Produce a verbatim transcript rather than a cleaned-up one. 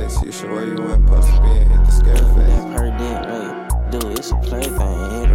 X, you sure you wasn't supposed to be and hit the scale face. That per diem, hey, dude, it's a play thing.